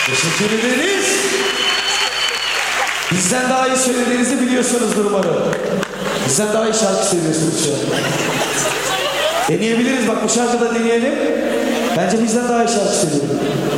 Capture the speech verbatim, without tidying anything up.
Teşekkür ederiz. Bizden daha iyi söylediğinizi biliyorsunuzdur umarım. Bizden daha iyi şarkı seviyorsunuz şu an. Deneyebiliriz, bak bu şarkıda deneyelim. Bence bizden daha iyi şarkı seviyorum.